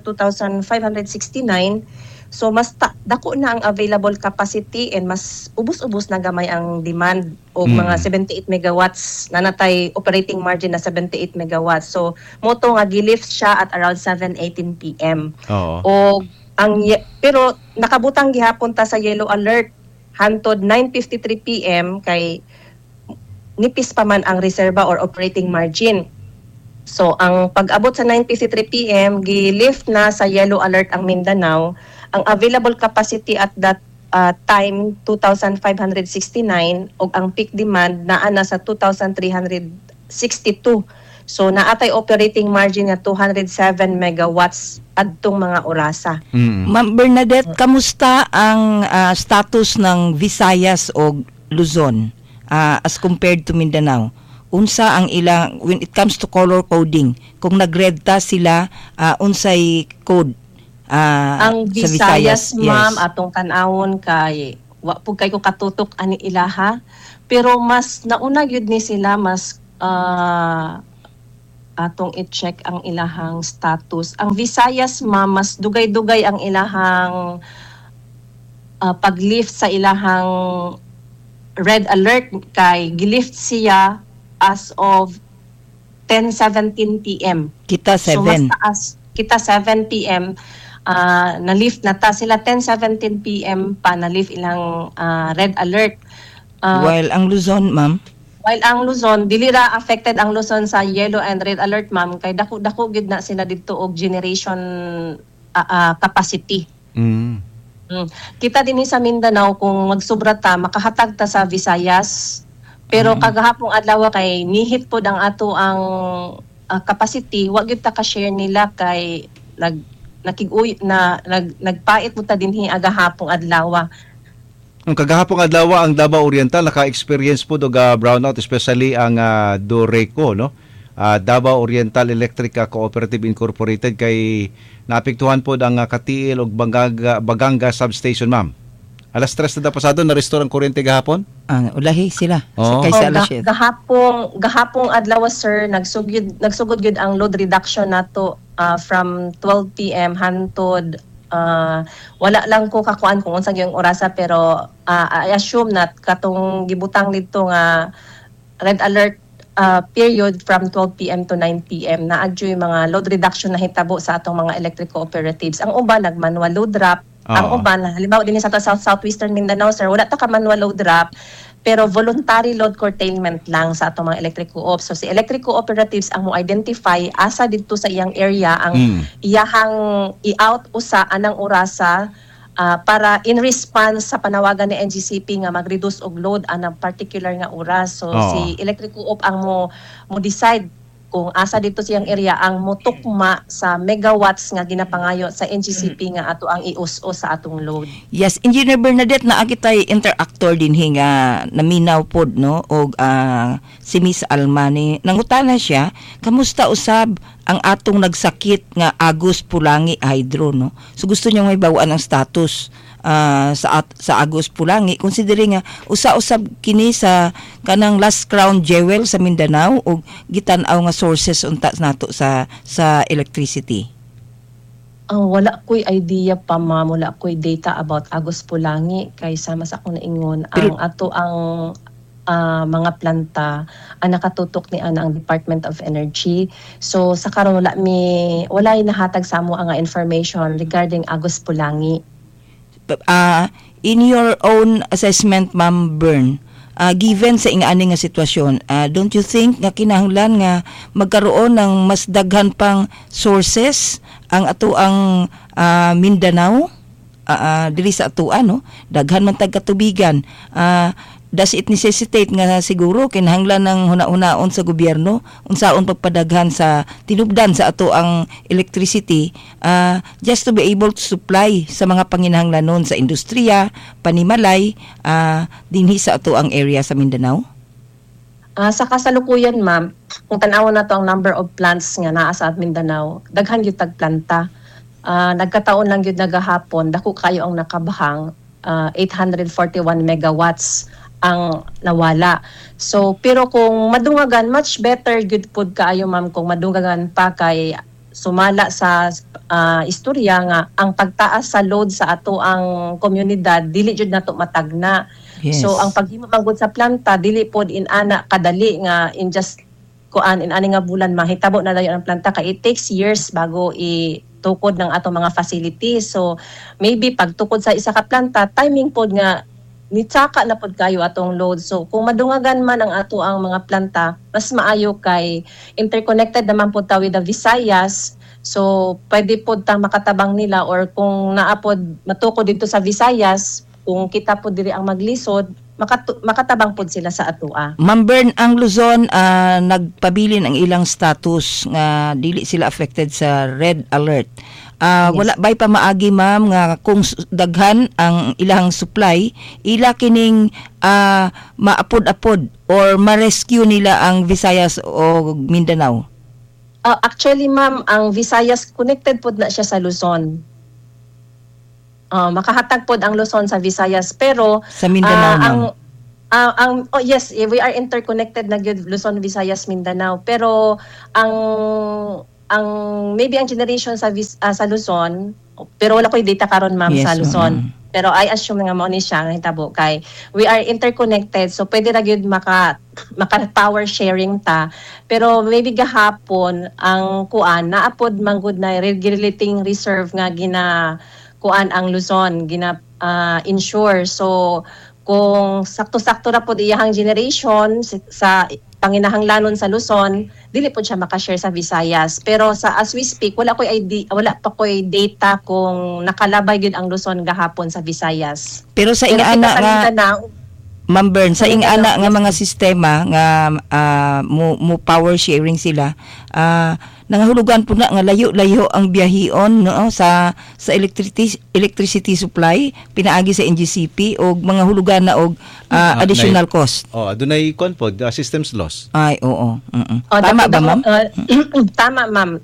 2,569. So mas dako na ang available capacity and mas ubos-ubos na gamay ang demand o mga 78 megawatts na natay operating margin na 78 megawatts. So moto nga gilift siya at around 7:18 PM. O pero nakabutang gihapon ta sa yellow alert hantod 9:53 PM kay nipis pa man ang reserba or operating margin. So ang pag-abot sa 9:53 PM gilift na sa yellow alert ang Mindanao. Ang available capacity at that time 2,569 ug ang peak demand naa na sa 2,362. So naatay operating margin nga 207 megawatts adtong mga orasa. Ma'am Bernadette, kamusta ang status ng Visayas o Luzon as compared to Mindanao? Unsa ang ilang when it comes to color coding? Kung nag-red ta sila, unsay code ang sa Visayas, ma'am, Yes. atong tanawon kay wa pud kay ko katutok ani ilaha, pero mas nauna gyud ni sila mas atong i-check ang ilahang status. Ang Visayas, ma'am, mas dugay-dugay ang ilahang pag-lift sa ilahang red alert kay gilift siya as of 10:17 p.m. Kita So mas 7. taas, kita 7 p.m. Na-lift na ta sila 10:17 p.m. pa na-lift ilang red alert. While ang Luzon, ma'am, While ang Luzon, dili ra affected ang Luzon sa yellow and red alert, ma'am, kay dako gid na sila didto og generation capacity. Kita din sa Mindanao kung magsobra ta makahatag ta sa Visayas. Pero kagahapong adlaw kay nihit pod ang ato ang capacity, wa gyud ta ka-share nila kay nagpait mo ta dinhi agahapong adlaw. Ang kagahapong adlaw ang Davao Oriental naka-experience po og brownout, especially ang Doreco, no? Davao Oriental Electric Cooperative Incorporated, kay naapektuhan po ang Katiil og Baganga substation, ma'am. Alas 3 na pasado na restore ang kuryente gahapon? ulahi sila. Oh. Kaysa alas 7. Gahapong adlaw, sir, nagsugod gyud ang load reduction nato from 12 p.m. hantod wala lang ko kakuan kung unsa gyud ang orasa, pero I assume na katong gibutang dito nga red alert period from 12 p.m. to 9 p.m. na adyo yung mga load reduction na hitabo sa atong mga electric cooperatives. Ang uban nag-manual load drop. Ang uban, halimbawa din sa Southwestern Mindanao, sir, wala ta ka manual load drop, pero voluntary load curtailment lang sa atong mga electric co-ops. So si electric cooperatives ang mo-identify asa dito sa iyang area ang iyahang i-out usa anang orasa para in response sa panawagan ni NGCP nga mag-reduce og load anang particular nga oras. So si electric co-op ang mo decide kung asa dito siyang area ang mutukma sa megawatts nga ginapangayo sa NGCP nga ato ang ius-o sa atong load. Yes, Engineer Bernadette, na akitay interactor din nga naminaw pod, no, og si Miss Almani. Nangutana siya, kamusta usab ang atong nagsakit nga Agus Pulangi Hydro, no? So gusto niya may bawaan ang status sa Agus Pulangi, considering nga usa-usab kini sa kanang last crown jewel sa Mindanao og gitan-aw nga sources unta nato sa electricity. Wala ko'y idea pa, ma'am, wala ko'y data about Agus Pulangi, kay sama sa akong naingon ang ato ang mga planta ang nakatutok ni ang Department of Energy. So sa karon wala nahatag sa amo ang information regarding Agus Pulangi. In your own assessment, Ma'am Bern, given sa ingani nga sitwasyon, don't you think nga kinahanglan nga magkaroon ng mas daghan pang sources ang ato ang Mindanao dili sa atoa, no? Daghan man tag katubigan. Does it necessitate nga siguro kinahanglan ng huna-hunaon sa gobyerno unsaon pagpadaghan sa tinubdan sa ato ang electricity just to be able to supply sa mga panginahanglanon sa industriya, panimalay, dinhi sa ato ang area sa Mindanao? Sa kasalukuyan, ma'am, kung tan-awon nato ang number of plants nga naa sa Mindanao, daghan gyud tag planta. Nagkataon lang gyud nagahapon, dako kayo ang nakabahang 841 megawatts ang nawala. So pero kung madungagan, much better good pod kaayo, ma'am, kung madungagan pa kay sumala sa istorya nga ang pagtaas sa load sa ato ang komunidad dili jud nato matagna. Yes. So ang paghimo manggod sa planta dili pod inana kadali nga in just in ani nga bulan mahitabo na dayon ang planta, kay it takes years bago itukod ng ato mga facilities. So maybe pagtukod sa isa ka planta, timing pod nga nitsaka na pod kayo atong load. So kung madungagan man ang ato ang mga planta, mas maayo kay interconnected naman pod ta with the Visayas. So pwede pod ta makatabang nila, or kung naapod matukod dito sa Visayas, kung kita pod diri ang maglisod, makatabang pod sila sa atoa. Ma'am Bern, ang Luzon nagpabilin ang ilang status nga dili sila affected sa red alert. Wala bay pa maagi ma'am nga kung daghan ang ilang supply, ila kining maapod-apod or ma-rescue nila ang Visayas o Mindanao. Actually ma'am, ang Visayas connected pod na siya sa Luzon. Makahatag pod ang Luzon sa Visayas, pero sa Mindanao yes, we are interconnected na gyud Luzon, Visayas, Mindanao, pero ang maybe ang generation sa Luzon, pero wala ko'y data karon ma'am sa Luzon. Pero I assume nga mo ni siya nga hitabo kay we are interconnected, so pwede ra gyud maka power sharing ta. Pero maybe gahapon ang kuan naapod manggod na regulating reserve nga gina kuan ang Luzon, gina insure. So kung sakto-sakto ra pod iyahang generation sa panginahanglanon sa Luzon, dili pod siya makashare sa Visayas. Pero as we speak, wala pa koy data kung nakalabay gyud ang Luzon gahapon sa Visayas. Pero sa ingana nga Ma'am Bern, sa ingana nga mga sistema nga mo power sharing sila, nangahulugan po na nga layo-layo ang biyahion no sa electricity supply pinaagi sa NGCP og mga hulugan na og additional cost. Adunay kon pod systems loss. Ay, oo. Tama ba ma'am? Tama ma'am.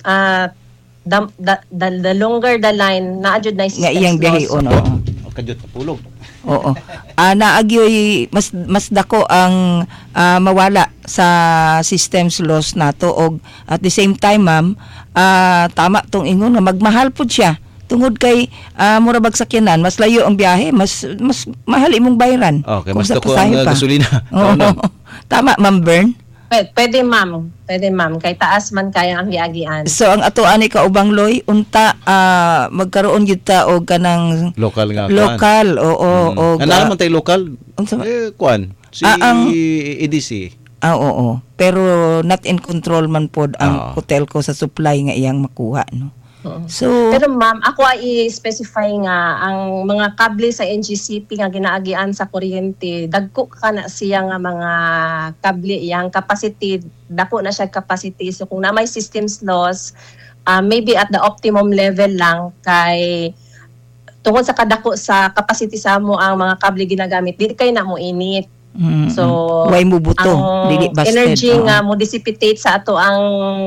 The longer the line na adjud na systems nga iyang biyahion. Kadyo tapulog. Oo. Naagyoy mas dako ang mawala sa systems loss nato og at the same time ma'am tama tong ingon nga magmahal pud siya tungod kay mura bag sakyanan, mas layo ang biyahe, mas mahal imong bayaran. Okay, mas dako ang gasolina. Tama ma'am Bern? Pwede ma'am. Kay taas man kaya ang hiagian. So ang ato ani kaubang loy unta magkaroon gyud ta og kanang lokal nga lokal. Oo. Ana man tay lokal. Kuan si EDC. Oo. Pero not in control man pod ang hotel ko sa supply nga iyang makuha no. So, pero ma'am, ako ay i-specify nga ang mga kable sa NGCP nga ginaagian sa kuryente, dagko ka na siya nga mga kable iyang capacity, dako na siya capacity. So kung na may systems loss, maybe at the optimum level lang kay tungod sa kadako sa capacity sa mo ang mga kable ginagamit, dili kay na mo init. So way mo buto, dili busted. Energy nga mo dissipate sa ato ang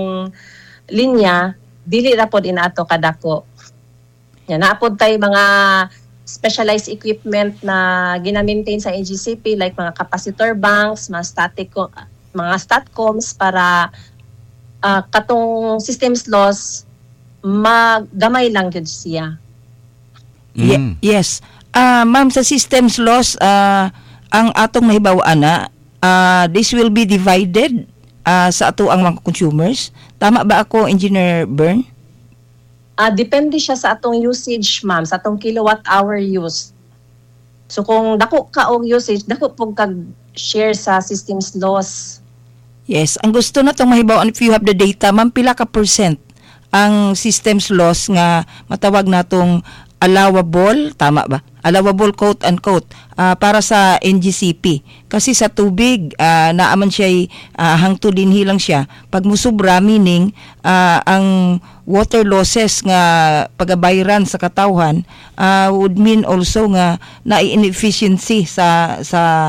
linya, dili ra pod inato kadako. Yan naapod tay mga specialized equipment na gina-maintain sa NGCP like mga capacitor banks, mga statcoms para katong systems loss magamay lang gyud siya. Yes. Ma'am, sa systems loss ang atong nahibaw-an this will be divided sa ato ang mga consumers. Tama ba ako, Engineer Bern? Depende siya sa atong usage, ma'am, sa atong kilowatt hour use. So kung dako ka og usage, dako pug kag share sa systems loss. Yes, ang gusto na tong mahibaw-an if you have the data, ma'am, pila ka percent ang systems loss nga matawag natong allowable, tama ba? Allowable quote unquote para sa NGCP. Kasi sa tubig naaman siya hangtod dinhi lang siya. Pag musubra meaning ang water losses nga pagabayran sa katawhan would mean also nga na inefficiency sa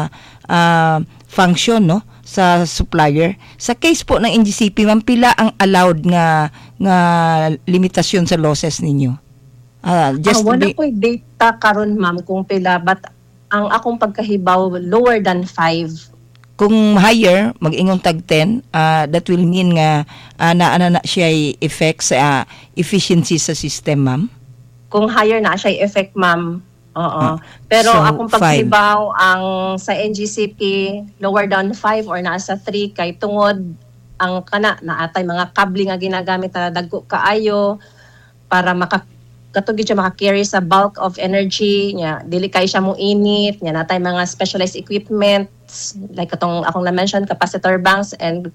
function no sa supplier. Sa case po ng NGCP, ma'am, pila ang allowed nga limitasyon sa losses ninyo? Wala ko'y data karon ma'am kung pila, but ang akong pagkahibaw lower than 5. Kung higher, mag-ingon tag 10, that will mean nga na siya effect sa efficiency sa system, ma'am? Kung higher na siya effect, ma'am. Oo. Pero so, akong pagkahibaw ang sa NGCP lower than 5 or nasa 3 kay tungod ang naatay mga kable nga ginagamit na dagko kaayo para katugid siya maka-carry sa bulk of energy nya, dili kay siya mo init nya, natay mga specialized equipment like katong akong na-mention capacitor banks and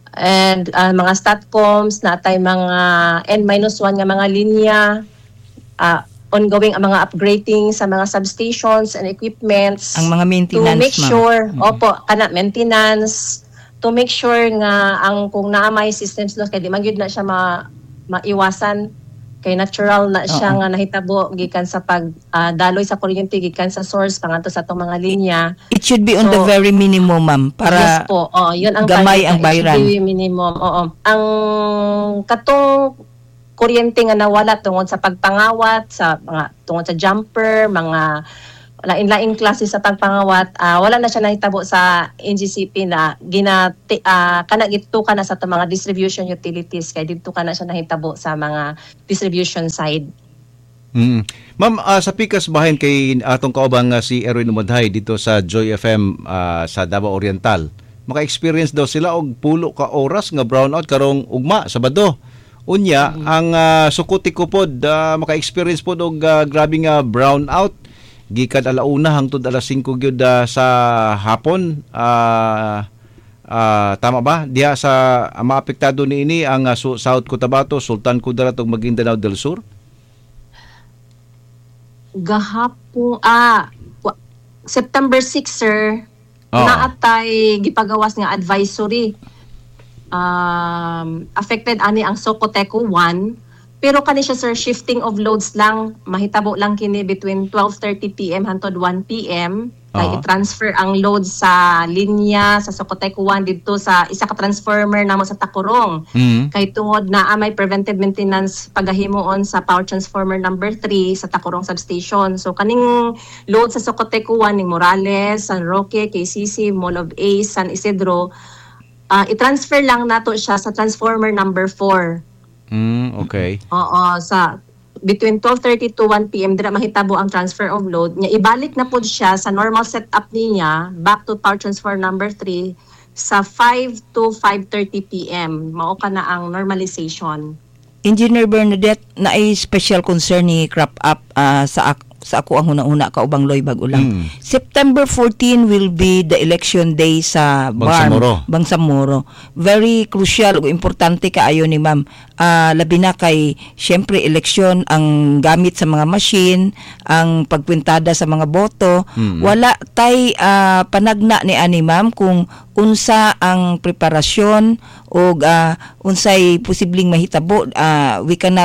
mga statcoms, natay mga N-1 nga mga linya, ongoing ang mga upgrading sa mga substations and equipments, ang mga maintenance, to make sure maintenance, to make sure nga ang kung naamay systems loss kay di man gyud na siya maiwasan Kay natural na siya nga nahitabo gikan sa daloy sa kuryente gikan sa source pangadto sa atong mga linya. It should be on the very minimum, ma'am, para yes po. Yun ang gamay ang bayran. It should be minimum. Ang katong kuryente nga nawala tungod sa pagpangawat sa mga tungod sa jumper, mga lain-laing klase sa pagpangawat, wala na siya nahitabo sa NGCP na kana gito ka na sa mga distribution utilities kay dito ka na siya nahitabo sa mga distribution side. Ma'am, sa pikas bahin kay atong kaubang si Erwin Umadhay dito sa Joy FM sa Davao Oriental. Maka-experience daw sila og pulo ka oras nga brownout karong ugma Sabado. Unya ang sukuti ko pod maka-experience pod og grabe nga brownout gikan alauna hangtod alas 5 gyud sa hapon. Tama ba? Diha sa maapektado niini ang South Cotabato, Sultan Kudarat ug Maguindanao del Sur. Gahapon September 6 sir. Naatay gipagawas nga advisory. Affected ani ang Socoteco 1. Pero kani siya sir, shifting of loads lang, mahitabo lang kini between 12:30 PM hangtod 1 PM. Kay i-transfer ang load sa linya sa Socoteco 1 dito sa isa ka transformer namo sa Tacorong. Kay tungod na may preventive maintenance pagahimuon sa power transformer number 3 sa Tacorong substation. So kaning load sa Socoteco 1 ning Morales, San Roque, KCC, Mall of Ace, San Isidro, i-transfer lang nato siya sa transformer number 4. Okay. Sa between 12:30 to 1 PM dira mahitabo ang transfer of load. Nya ibalik na pod siya sa normal setup niya back to power transfer number 3 sa 5 to 5:30 PM. Mao ka na ang normalization. Engineer Bernadette, na ay special concern ni crop up sa ako ang una-una kaubang Loy Bag-Ulang. September 14 will be the election day sa Bangsamoro. Very crucial o importante kaayo ni ma'am. Labi na kay syempre eleksyon ang gamit sa mga machine, ang pagpintada sa mga boto. Wala tay panagna ni ani ma'am kung unsa ang preparasyon o unsay posibleng mahitabo. We cannot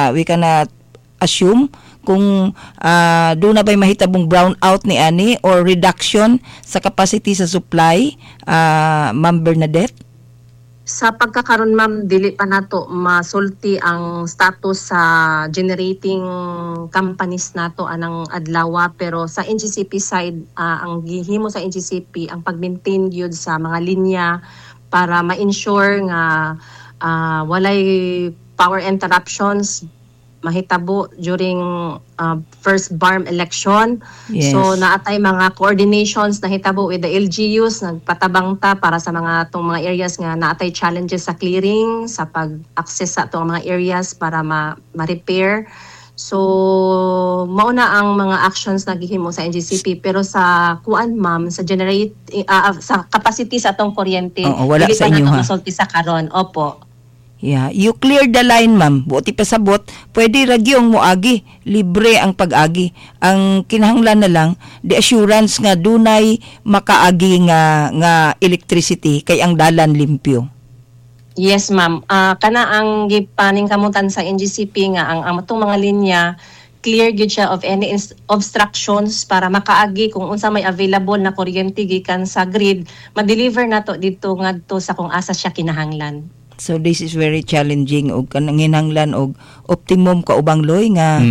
assume kung doon na ba'y mahitabong brownout ni ani or reduction sa capacity sa supply, Ma'am Bernadette? Sa pagkakaroon ma'am, dili pa nato masulti ang status sa generating companies nato anang adlaw, pero sa NGCP side, ang gihimo sa NGCP ang pag-maintain gyud sa mga linya para ma-ensure nga walay power interruptions mahitabo during first BARM election. Yes. So naatay mga coordinations na hitabo with the LGUs, nagpatabang ta para sa mga tong mga areas nga naatay challenges sa clearing, sa pag-access sa tong mga areas para ma-repair. So mauna ang mga actions na gihimo sa NGCP, pero sa kuan ma'am, sa sa capacity sa atong kuryente, wala dili sa pa inyo nato ha. masulti sa karon. Opo. Yeah, you clear the line ma'am. Buti pasabot, pwede ragyong moagi, libre ang pag-agi. Ang kinahanglan na lang, the assurance nga dunay makaagi nga electricity kay ang dalan limpyo. Yes ma'am. Kana ang gipaning kamutan sa NGCP nga ang atong mga linya clear gyud siya of any obstructions para makaagi kung unsa may available na kuryente gikan sa grid, ma-deliver nato dito ngadto sa kung asa siya kinahanglan. So this is very challenging og kananginhanglan og optimum kaubang Loy nga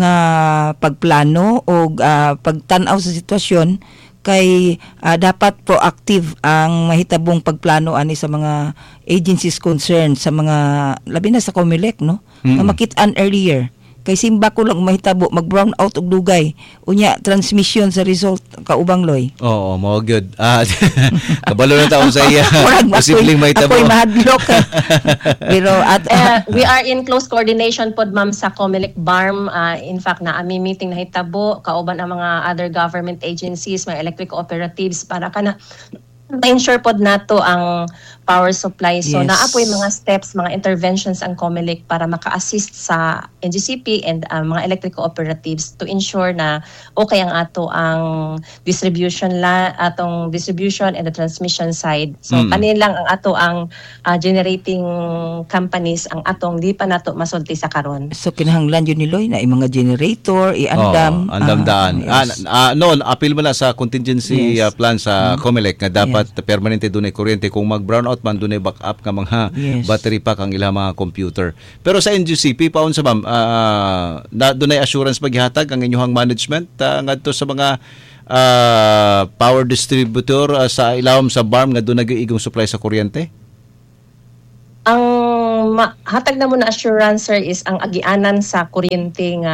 pagplano og pagtan-aw sa sitwasyon kay dapat proactive ang mahitabong pagplano ani sa mga agencies concerned, sa mga labi na sa COMELEC no, nga makit-an earlier. Kay simba ko lang mahitabo mag-brown out og dugay unya transmission sa result kaubang Loy. Oo, mo good. Kabalo na taon sa iya. Posibleng mahitabo. Ako'y mahadlok. Pero we are in close coordination pod ma'am sa COMELEC BARM. In fact na ami meeting na hitabo kauban ang mga other government agencies, mga electric cooperatives para kana ma-ensure pod nato ang power supply. So Yes. naapoy mga steps, mga interventions ang COMELEC para maka-assist sa NGCP and mga electric cooperatives to ensure na okay ang atong distribution and the transmission side. So kanin lang ang ang generating companies ang atong di pa nato masulti sa karon. So kinahanglan yun ni Loy na yung mga generator, iandam. Andam-daan. Yes. Noon, appeal mo na sa contingency Yes. plan sa COMELEC na dapat permanente doon ay kuryente. Kung mag-brownout man, doon ay backup ka mga Yes. battery pack ang ilang mga computer. Pero sa NGCP, paon sa ma'am, doon ay assurance maghihatag ang inyong management ngadto sa mga power distributor sa ilawom sa BARM nga doon nag-iigong supply sa kuryente? Ang hatag na mo na assurance, sir, is ang agianan sa kuryente nga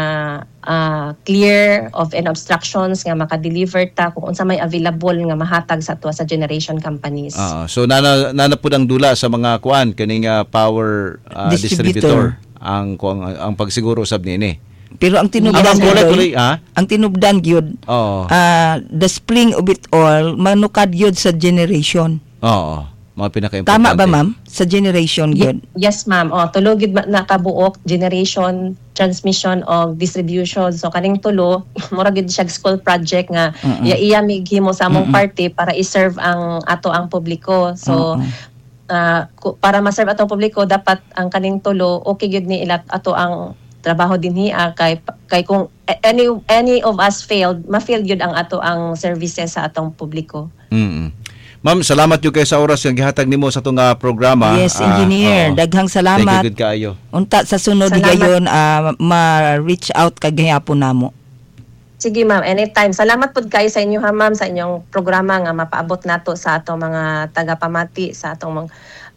clear of any obstructions nga maka-deliver ta kung unsa may available nga mahatag sa ato sa generation companies. So nana po ang dula sa mga kuan kining power distributor ang pagsiguro usab niini. Pero ang tinubdan ang tinubdan gyud the spring of it all manukad gyud sa generation. Oo. Mga pinaka-importante. Tama ba, ma'am? Sa generation gyud. Yes, ma'am. Tulo gyud nakabuok generation, transmission o distribution. So kaning tulo mura gyud siya school project nga iya mighimo sa among party para i-serve ang publiko. So para ma-serve atong publiko dapat ang kaning tulo okay gyud ni ilat ato ang trabaho dinhi kay kung any of us failed, ma-fail gyud ang ato ang services sa atong publiko. Ma'am, salamat yung kayo sa oras yung gihatag nimo sa itong programa. Yes, engineer. Daghang salamat. Thank you, good kaayo. Unta sa sunod gayon ma-reach out kagayapon namo. Sige, ma'am, anytime. Salamat po kayo sa inyo, ma'am, sa inyong programa nga mapaabot nato sa atong mga tagapamati sa atong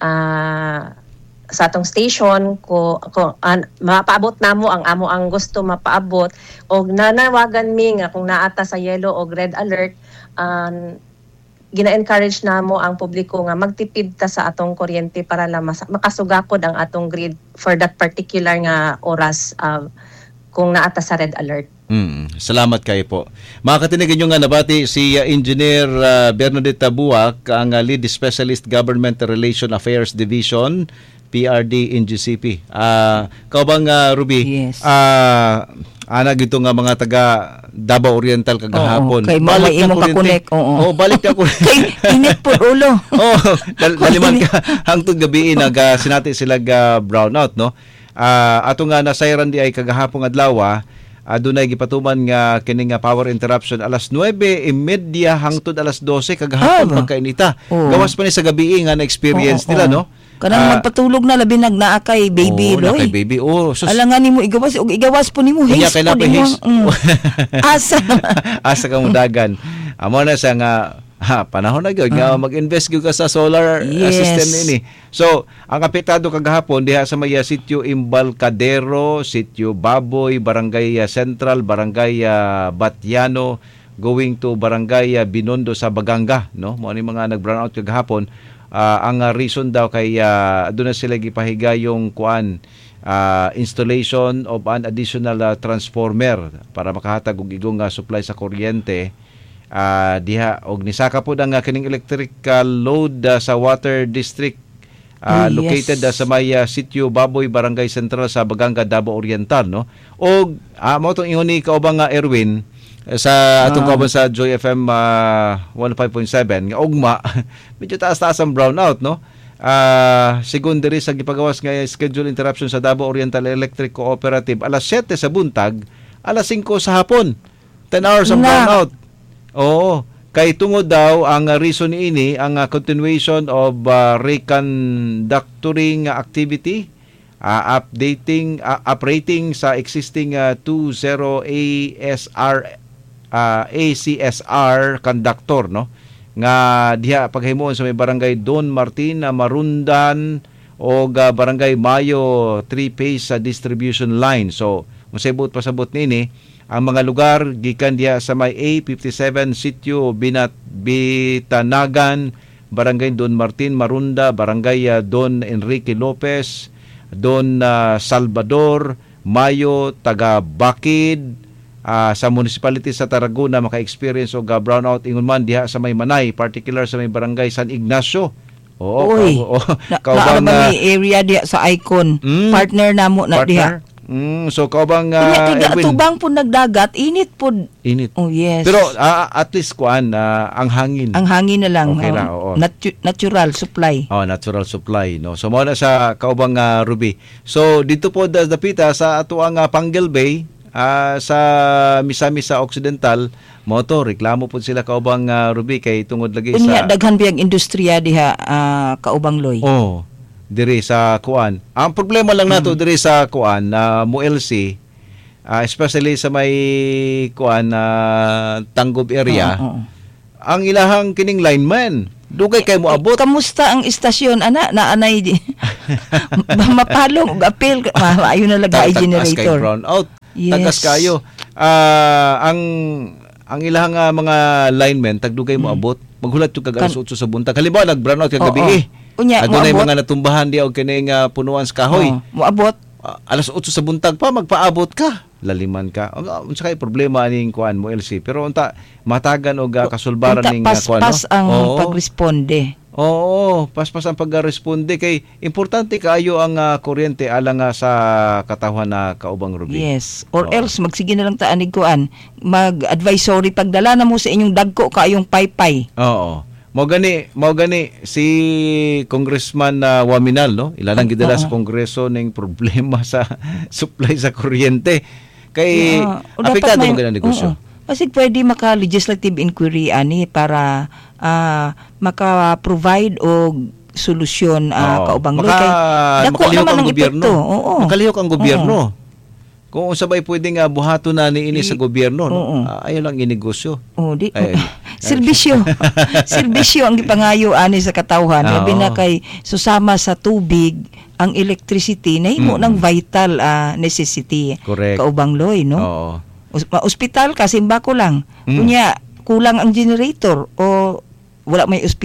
sa atong station mapaabot namo ang amo ang gusto mapaabot og nanawagan mi nga kung naata sa yellow o red alert gina-encourage namo ang publiko nga magtipid ta sa atong kuryente para lang makasugakod ang atong grid for that particular nga oras kung naata sa red alert. Salamat kayo po. Mga katinig nyo nga nabati si Engineer Bernadette Buak, ang Lead Specialist Government Relation Affairs Division, PRD NGCP. Kaubang Ruby, yes. Ana gito nga mga taga Davao Oriental kagahapon. Kay balik na kunek. Balik na kunek. Kay init po ulo. Daliman ka hangtod gabi sinati sila brownout, no? Ato nga nasayran di ay kagahapon adlaw, adunay gipatuman nga kining power interruption alas 9:30 hangtod alas 12 kagahapon pagkainita. Gawas pa ni sa gabi nga na experience nila, no? Kanang magpatulog na labi naa kay baby Loy. Kay baby. Alangan nimo igawas og igawas po nimo haze po nimo. Asa ka mo dagan. Amo na sa nga panahon na gyud nga mag-invest gyud ka sa solar system ini. So, ang apektado kagahapon diha sa may sitio Imbalcadero, sitio Baboy, Barangay Central, Barangay Batiano, going to Barangay Binondo sa Baganga, no? Mo ni mga nag-brownout kagahapon. Ang reason daw kay doon na sila gipahiga yung installation of an additional transformer para makahatag og igong supply sa kuryente diha og nisaka po ang kining electrical load sa water district located sa may sitio Baboy, Barangay Central sa Baganga, Davao Oriental, no? Og mao tong ingon ni kaubang Erwin sa atong kauban sa Joy FM 105.7 nga ugma medyo taas-taas ang brownout, no? Secondary sa gipagawas nga schedule interruption sa Davao Oriental Electric Cooperative alas 7 sa buntag, alas 5 sa hapon. 10 hours ang brownout. Oo, kay tungod daw ang reason ini ang continuation of reconductoring activity, operating sa existing 20 ACSR conductor, no, nga diha paghimuon sa may barangay Don Martin, Marundan o barangay Mayo 3-phase distribution line. So masabot pasabot nini ang mga lugar gikan diha sa may A57 sitio Bitanagan, barangay Don Martin, Marunda, barangay Don Enrique Lopez, Don Salvador, Mayo, taga Bakid, sa municipality sa Tarragona maka-experience og brownout ingon man diha sa may Manay, particular sa may barangay San Ignacio Oo, Uy, kaubang may area diha sa Icon. Partner namo na diha. So kaubang Erwin. Tubang po nagdagat, init po. Init. Oh, yes. Pero at least ang hangin. Ang hangin na lang. Okay ra, oo. Natural supply. Natural supply, no. So mao na sa kaubang Ruby. So dito po dapita sa ato ang Pangal Bay, sa Misamis sa Occidental, mo to reklamo po sila kaubang Ruby kay tungod lagi sa daghan biyang industriya diha kaubang Loy. Oh, diri sa kuan. Ang problema lang nato diri sa kuan na MOLC, especially sa may kuan Tanggob area. Ang ilahang kining lineman dugay kay moabot. Kamusta ang istasyon ana na anay di? Mapalong og apil maayo na lagay generator. Brown out. Yes. Tagas kayo. Ang ilahang mga linemen tagdugay moabot. Maghulat yung kag alas 8 sa buntag. Halimbawa nag-brown out kag gabi. Adunay mga natumbahan di og kining punuan sa kahoy. Moabot. Alas 8 sa buntag pa magpaabot ka. Laliman ka. Unsa kay problema ning kuan mo LC, pero unta matagan og kasulbaran ning kuan pas ang pagresponde. Oo, paspas ang pagresponde kay importante kaayo ang kuryente alang sa katawhan na kaubang Ruby. Yes, or else magsige na lang ta anig kuan, mag-advisory pagdala na mo sa inyong dagko kaayong paypay. Oo. Mao gani si Congressman Waminal, no? Ilanang gidala sa Kongreso ning problema sa supply sa kuryente. Kay apektado mo ganang negosyo. Kasi pwede maka-legislative inquiry ani para maka-provide og solusyon kaubang Loy. Dako naman ang gobyerno. Makalihok ang gobyerno. Kung sabay pwedeng buhaton na niini sa gobyerno, no? Ayaw lang inegosyo. Serbisyo. Serbisyo ang gipangayo ani sa katawhan. Labi na kay susama sa tubig, ang electricity nahimo ng vital necessity. Correct. Kaubang Loy, no? Oo. Ospital kasi bako lang. Kunya kulang ang generator o wala may ospital